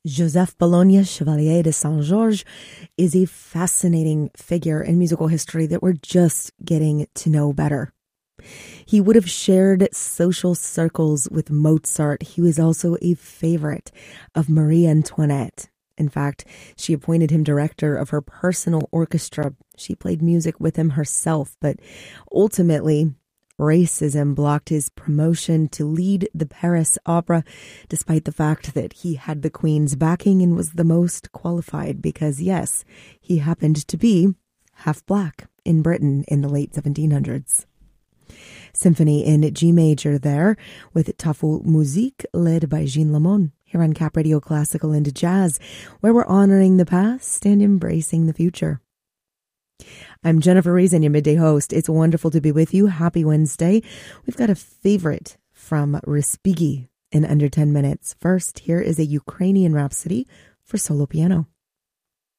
Joseph Bologna, Chevalier de Saint-Georges, is a fascinating figure in musical history that we're just getting to know better. He would have shared social circles with Mozart. He was also a favorite of Marie Antoinette. In fact, she appointed him director of her personal orchestra. She played music with him herself, but ultimately, racism blocked his promotion to lead the Paris Opera, despite the fact that he had the Queen's backing and was the most qualified because, yes, he happened to be half black in Britain in the late 1700s. Symphony in G major there with Tafel Musik led by Jean Lamont here on Cap Radio Classical and Jazz, where we're honoring the past and embracing the future. I'm Jennifer Reason, your midday host. It's wonderful to be with you. Happy Wednesday. We've got a favorite from Respighi in under 10 minutes. First, here is a Ukrainian Rhapsody for solo piano.